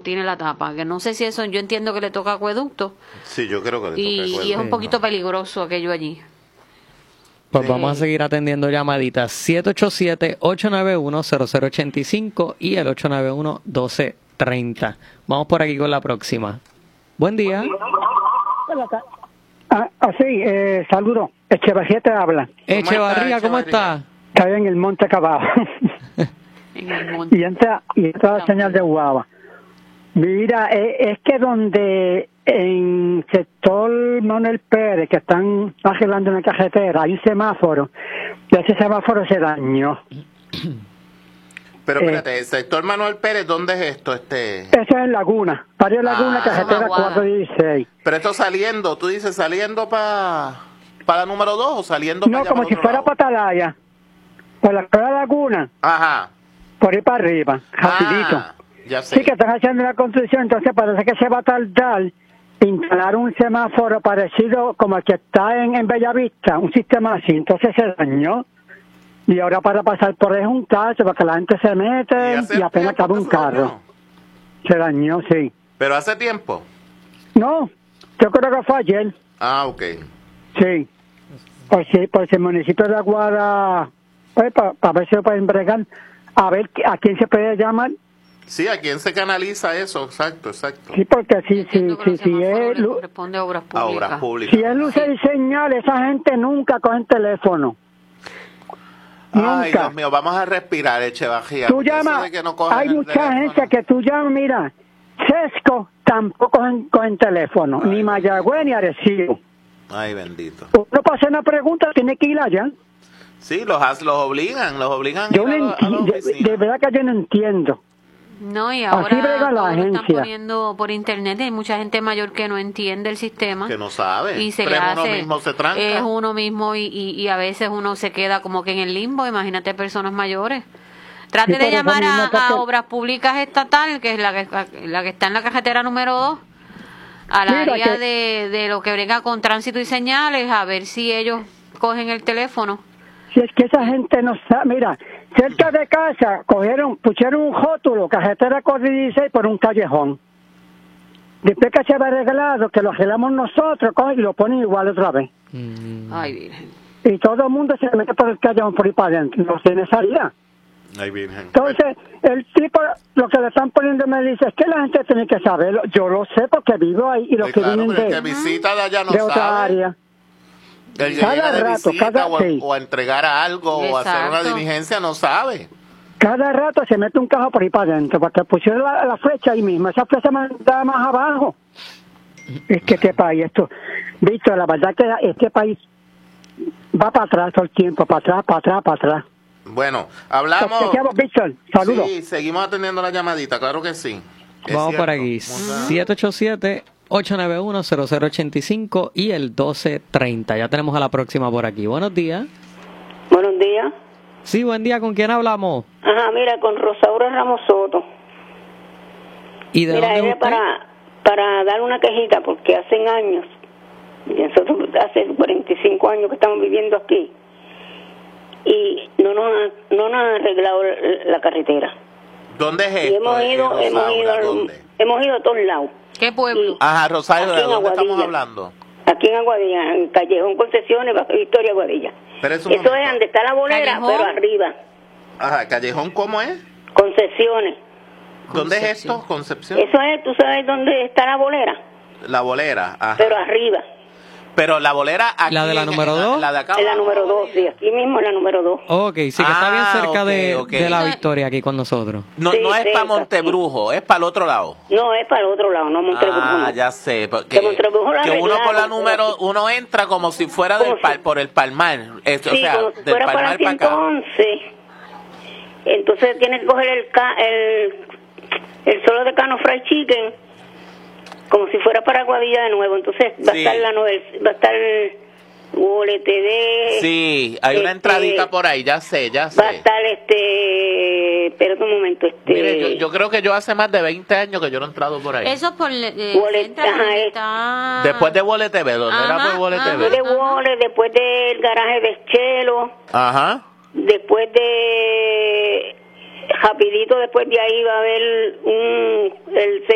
tiene la tapa, que no sé si eso, yo entiendo que le toca acueducto. Sí, yo creo que le toca acueducto. Y es un poquito peligroso aquello allí. Pues vamos a seguir atendiendo llamaditas. 787-891-0085 y el 891-1230. Vamos por aquí con la próxima. Buen día. Saludos. Echevarría te habla. Echevarría, ¿cómo está? Está en el monte acá abajo. En el monte. y entra la señal de Guava. Mira, es que donde en sector Manuel Pérez, que están arreglando una carretera, hay un semáforo, y ese semáforo se dañó. Pero espérate, el sector Manuel Pérez, ¿dónde es esto? Eso es en Laguna, Barrio Laguna, carretera Maguada. 416. Pero esto saliendo, tú dices saliendo para la número 2 o saliendo No, para como si fuera para Atalaya, por la escuela Laguna, Ajá. por ahí para arriba, rapidito. Ya sé. Sí, que están haciendo la construcción, entonces parece que se va a tardar instalar un semáforo parecido como el que está en Bellavista, un sistema así, entonces se dañó. Y ahora para pasar por ahí es un caso, para que la gente se mete y apenas cabe un carro. Se dañó, sí. ¿Pero hace tiempo? No, yo creo que fue ayer. Ok. Sí. Pues el municipio de Aguada, pues para ver si lo pueden bregar, a ver a quién se puede llamar. Sí, ¿a quién se canaliza eso? Exacto. Sí, porque si es Responde a obras públicas. A obras públicas. si es luces y señales, esa gente nunca coge el teléfono. Ay, Nunca. Dios mío, vamos a respirar, Echevarría. Tú llamas, hay mucha gente que tú llamas, mira, Sesco tampoco cogen teléfono, ni Mayagüez ni Arecibo. Ay, bendito. Uno para hacer una pregunta tiene que ir allá. Sí, los obligan Yo a no ir a la entiendo, oficina. de verdad que yo no entiendo. No, y Así brega ahora la todo lo están agencia. poniendo por internet. Hay mucha gente mayor que no entiende el sistema. Que no sabe. Y se Pero le uno hace, mismo se tranca. es uno mismo y a veces uno se queda como que en el limbo. Imagínate personas mayores. Trate Sí, de por eso llamar mismo está a que- Obras Públicas Estatal, que es la que está en la carretera número 2, al Mira área que- de lo que brega con tránsito y señales, a ver si ellos cogen el teléfono. Si es que esa gente no sabe, mira, cerca de casa pusieron un rótulo, carretera 416 por un callejón. Después que se va arreglado, que lo arreglamos nosotros, cogen y lo ponen igual otra vez. Ay, Virgen. Y todo el mundo se mete por el callejón por ahí para adentro, no tiene salida. Ay, Virgen. Entonces, el tipo, lo que le están poniendo me dice, es que la gente tiene que saberlo. Yo lo sé porque vivo ahí y los Sí, que claro, vienen pero el de que visita de allá no otra sabe. área. El que Cada llega de rato, visita sí. o a entregar algo o a hacer una Exacto. diligencia no sabe. Cada rato se mete un carro por ahí para adentro, porque pusieron la flecha ahí mismo. Esa flecha mandaba más abajo. Es que este país, Víctor, la verdad que este país va para atrás todo el tiempo, para atrás. Bueno, hablamos. Chequeamos, Víctor, saludos. Sí, seguimos atendiendo la llamadita, claro que sí. Es Vamos por cierto. aquí. Muchas- 787-891-0085 y el 1230. Ya tenemos a la próxima por aquí. Buenos días. Buenos días. Sí, buen día. ¿Con quién hablamos? Ajá, mira, con Rosaura Ramos Soto. ¿Y de Mira, dónde era usted? para dar una quejita, porque hace años, y nosotros hace 45 años que estamos viviendo aquí, y no nos han arreglado la carretera. ¿Dónde es Y esto? hemos ido a todos lados. ¿Qué pueblo? Ajá, Rosario, Aquí ¿de en dónde estamos Aguadilla. hablando? Aquí en Aguadilla, en Callejón Concesiones, bajo Victoria Aguadilla. Pero Eso es donde está la bolera, Callejón. pero arriba. Ajá, Callejón, ¿cómo es? Concesiones. ¿Dónde es Concepción. esto? Concepción. Eso es, ¿tú sabes dónde está la bolera? La bolera, ajá. Pero arriba. Pero la bolera aquí. ¿La de la número 2? La de acá. En la número 2, sí, aquí mismo en la número 2. Ok, sí, que está bien cerca ok. de la Victoria aquí con nosotros. No, Sí, no es para cerca, Montebrujo, es para el otro lado. No, es para el otro lado, no Montebrujo. Ah, no. ya sé. Porque, Que Montebrujo la que uno por la arreglaron, número, pero- uno entra como si fuera Como si- por el Palmar. Sí, o sea, como si del fuera para Palmar para acá. 111. Entonces tienes que coger el solo de Cano Fried Chicken como si fuera para Aguadilla de nuevo. Entonces va Sí. a estar va a estar Wole TV. Sí, hay una entradita por ahí, ya sé, ya Va a sé. estar espérate un momento, Mire, yo creo que yo hace más de 20 años que yo no he entrado por ahí. Eso por Wallet, entra ajá, donde es. está... Después de Wole TV, ¿dónde era Ajá, por Wole ajá. después TV? de Wole, después del garaje de Chelo, Ajá. después de rapidito después de ahí va a haber el